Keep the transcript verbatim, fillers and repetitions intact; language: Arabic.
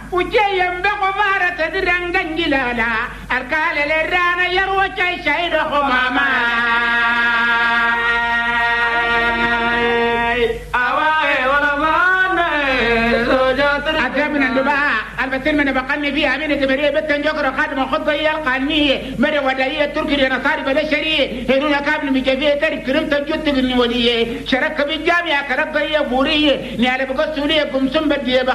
وجيم بقبارة درنجن جلالا الكال لرانا يروى شاي شاي رخماما أواي ولا مانا زوجات أتمنى النباء البتر من بقني فيها من تبريه بتن جكر خادم الخطة يلقانيه مرة وداية تركي نصاري بلا شريه هنا كابل مجفيه تاريخ كرم تجد تغني وليه شرك بالجامعة كرب ضيه بوريه نعلى بقص وليه قمسم بديه